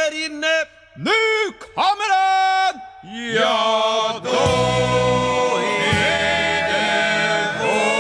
där inne, nu kommer han! Ja, då är det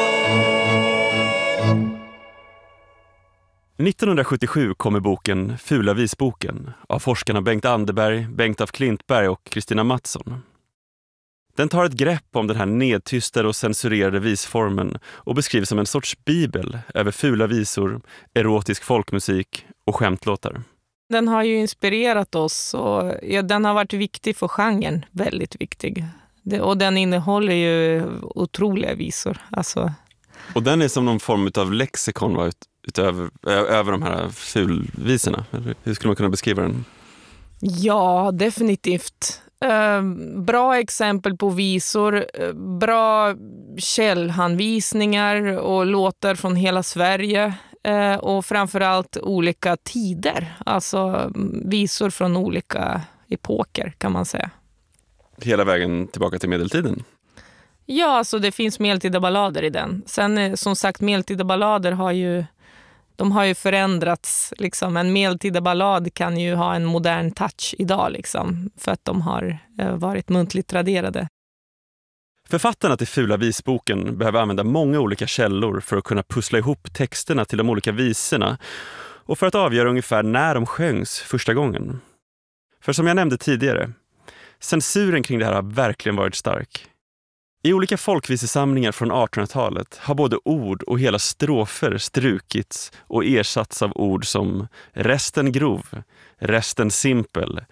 vår. 1977 kommer boken Fula visboken av forskarna Bengt Anderberg, Bengt af Klintberg och Kristina Mattsson. Den tar ett grepp om den här nedtystade och censurerade visformen och beskrivs som en sorts bibel över fula visor, erotisk folkmusik och skämtlåtar. Den har ju inspirerat oss och den har varit viktig för genren, väldigt viktig. Och den innehåller ju otroliga visor. Alltså. Och den är som någon form av lexikon över de här fulvisorna. Hur skulle man kunna beskriva den? Ja, definitivt. Bra exempel på visor, bra källhanvisningar och låtar från hela Sverige och framförallt olika tider, alltså visor från olika epoker kan man säga. Hela vägen tillbaka till medeltiden? Ja, alltså det finns medeltida ballader i den. Sen som sagt, medeltida ballader har ju förändrats. Liksom. En medeltida ballad kan ju ha en modern touch idag liksom, för att de har varit muntligt traderade. Författarna till Fula visboken behöver använda många olika källor för att kunna pussla ihop texterna till de olika visorna och för att avgöra ungefär när de sjöngs första gången. För som jag nämnde tidigare, censuren kring det här har verkligen varit stark. I olika folkvisesamlingar från 1800-talet har både ord och hela strofer strukits och ersatts av ord som resten grov, resten simpel,